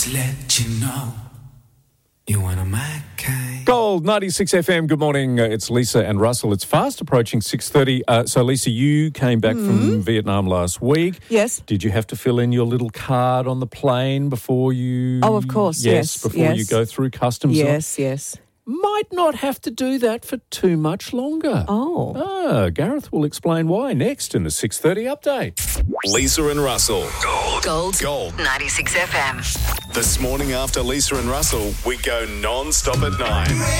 Just let you know you're one of my kind. Gold 96 FM. Good morning. It's Lisa and Russell. It's fast approaching 6:30. So, Lisa, you came back from Vietnam last week. Yes. Did you have to fill in your little card on the plane before you... Oh, of course, yes. Before you go through customs? Yes. Might not have to do that for too much longer. Oh. Gareth will explain why next in the 6:30 update. Lisa and Russell. Gold 96 FM. This morning after Lisa and Russell, we go non-stop at 9.